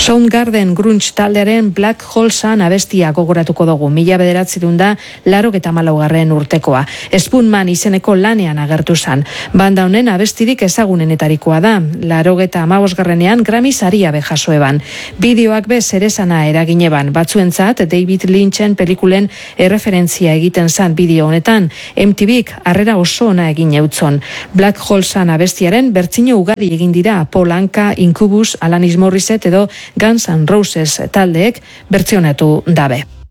Soundgarden grunge taldearen Black Holesan abestia gogoratuko dugu. 1984 urtekoa. Spoonman izeneko lanean agertu zan. Banda honen abestirik ezagunenetarikoa da. 85. Grammy saria jaso eban. Bideoak be zeresana eragineban. Batzuentzat David Lynchen pelikulen erreferentzia egiten zan bideo honetan. MTVk harrera oso ona egin eutzon. Black Holesan abestiaren bertsio ugari egin dira. Paul Anka, Incubus, Alanis Morissette edo Guns N' Roses taldeek bertsionatu dabe.